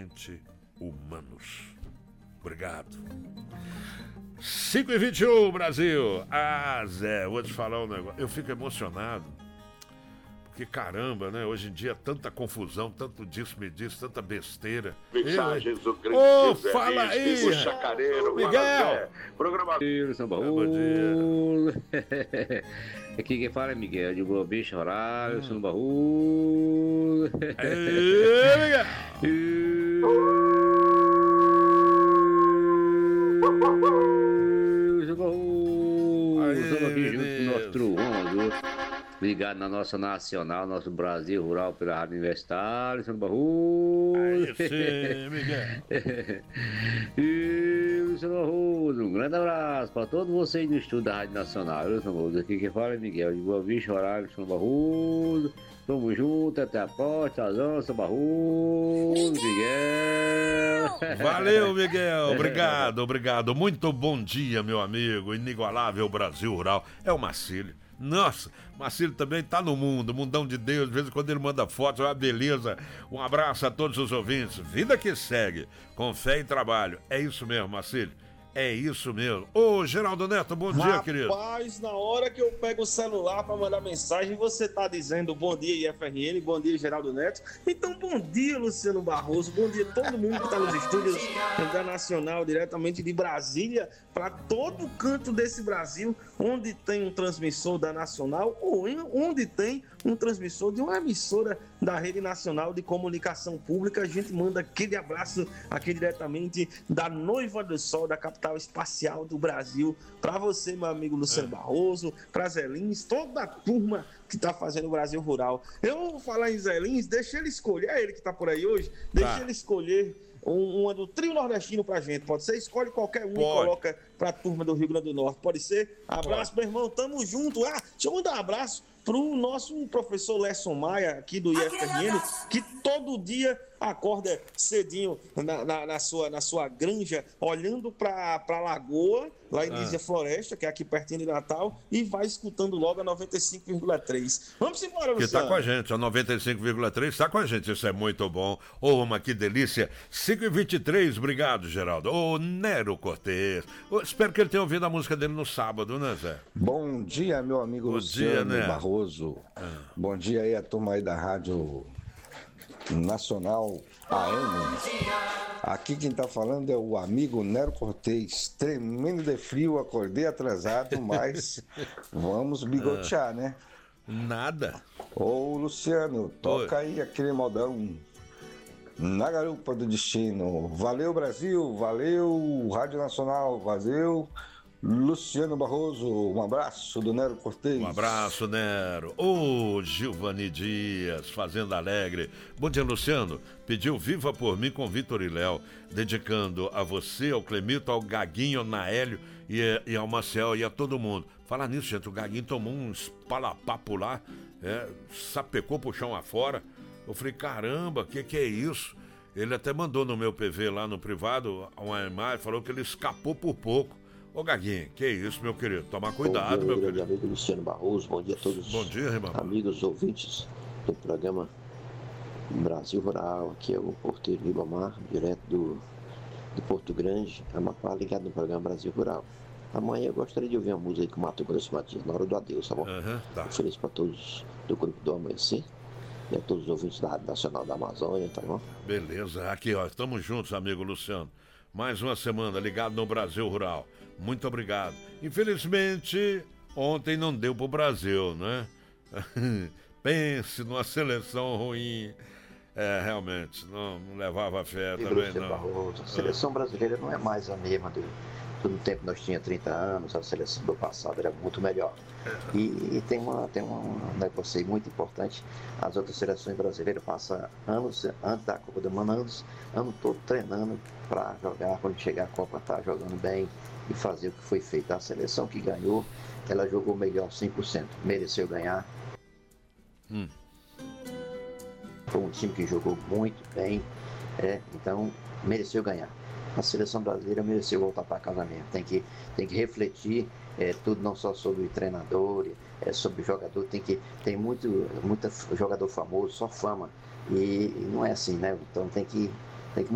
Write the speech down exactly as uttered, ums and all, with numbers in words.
somente humanos. Obrigado. cinco e vinte e um, Brasil. Ah, Zé, vou te falar um negócio. Eu fico emocionado. Porque caramba, né? Hoje em dia, tanta confusão, tanto disso, me diz, tanta besteira. Mensagens do grande Ô, Zé fala aí, o chacareiro, Miguel. Programa... Bom dia. Aqui quem fala é Miguel, de Boa Vista, Horário, São Barro. Miguel. Estamos aqui junto com o nosso Truão, ligado na nossa nacional, nosso Brasil Rural pela Rádio Universitária, São Barroso. Aí sim, Miguel. E Luciano Barroso, um grande abraço para todos vocês do estúdio da Rádio Nacional. Luciano Barroso, aqui quem fala é Miguel, de Boa Vista, Horário, São Barroso. Tamo junto, até a próxima, São Barroso, Miguel. Valeu, Miguel, obrigado, obrigado. Muito bom dia, meu amigo, inigualável Brasil Rural. É o Marcílio. Nossa, Marcílio também tá no mundo, mundão de Deus, de vez em quando ele manda fotos, é uma beleza. Um abraço a todos os ouvintes, vida que segue, com fé e trabalho. É isso mesmo, Marcílio, é isso mesmo. Ô, Geraldo Neto, bom dia, Rapaz, querido. Rapaz, na hora que eu pego o celular pra mandar mensagem, você tá dizendo bom dia I F R N, bom dia Geraldo Neto. Então bom dia Luciano Barroso, bom dia a todo mundo que tá nos estúdios da Nacional, diretamente de Brasília, para todo canto desse Brasil, onde tem um transmissor da Nacional ou onde tem um transmissor de uma emissora da Rede Nacional de Comunicação Pública. A gente manda aquele abraço aqui diretamente da Noiva do Sol, da capital espacial do Brasil, para você, meu amigo Luciano é. Barroso, para Zé Lins, toda a turma que tá fazendo o Brasil Rural. Eu vou falar em Zé Lins, deixa ele escolher, é ele que tá por aí hoje, deixa tá. ele escolher um, uma do trio nordestino pra gente, pode ser? Escolhe qualquer um pode. E coloca pra turma do Rio Grande do Norte, pode ser? Abraço, pode. Meu irmão, tamo junto. Ah, deixa eu mandar um abraço pro nosso professor Lesson Maia, aqui do I F R N, que todo dia acorda cedinho na, na, na, sua, na sua granja, olhando pra, pra lagoa, lá em Nízia ah. Floresta, que é aqui pertinho de Natal, e vai escutando logo a noventa e cinco vírgula três. Vamos embora, Luciano. Que tá com a gente, a noventa e cinco vírgula três tá com a gente, isso é muito bom. Ô, oh, mas que delícia. cinco e vinte e três, obrigado, Geraldo. Ô, oh, Nero Cortez. Oh, espero que ele tenha ouvido a música dele no sábado, né, Zé? Bom dia, meu amigo bom Luciano dia, né? Barroso. Ah. Bom dia aí a turma aí da Rádio Nacional A M. Aqui quem tá falando é o amigo Nero Cortez. Tremendo de frio, acordei atrasado, mas vamos bigotear, ah. né? Nada. Ô, Luciano, toca Oi. aí aquele modão na garupa do destino. Valeu, Brasil, valeu, Rádio Nacional, valeu, Luciano Barroso. Um abraço do Nero Cortez. Um abraço, Nero. Ô, oh, Gilvani Dias, Fazenda Alegre. Bom dia, Luciano. Pediu Viva por Mim com Vitor e Léo, dedicando a você, ao Clemito, ao Gaguinho, ao Naélio e, e ao Marcel e a todo mundo. Falar nisso, gente, o Gaguinho tomou um espalapapo lá, é, sapecou pro chão afora. Eu falei, caramba, que que é isso? Ele até mandou no meu P V lá no privado uma imagem, falou que ele escapou por pouco. Ô Gaguinho, que é isso, meu querido? Tomar cuidado, dia, meu querido. querido. Amigo Luciano Barroso, bom dia a todos. Bom dia, irmão. Amigos ouvintes do programa Brasil Rural. Aqui é o porteiro Ribamar, direto do, do Porto Grande, Amapá, ligado no programa Brasil Rural. Amanhã eu gostaria de ouvir uma música aí com o Mato Grosso Matias, na hora do adeus, tá bom? Uhum, tá. Feliz para todos do Grupo do Amanhecer e a todos os ouvintes da Rádio Nacional da Amazônia, tá bom? Beleza, aqui ó, estamos juntos, amigo Luciano. Mais uma semana ligado no Brasil Rural. Muito obrigado. Infelizmente, ontem não deu pro Brasil, né? Pense numa seleção ruim. É, realmente, não, não levava fé e também, não. Barroso, a seleção brasileira não é mais a mesma do, do tempo que nós tínhamos trinta anos, a seleção do passado era muito melhor. É. E, e tem, uma, tem um negócio aí muito importante, as outras seleções brasileiras passam anos, antes da Copa do Mundo, anos, ano todo treinando para jogar, quando chegar a Copa tá jogando bem e fazer o que foi feito. A seleção que ganhou, ela jogou melhor cem por cento, mereceu ganhar. Hum. Foi um time que jogou muito bem, é, então mereceu ganhar. A seleção brasileira mereceu voltar para casa mesmo. Tem que, tem que refletir é, tudo, não só sobre o treinador, é, sobre o jogador. Tem, que, tem muito, muito jogador famoso, só fama. E, e não é assim, né? Então tem que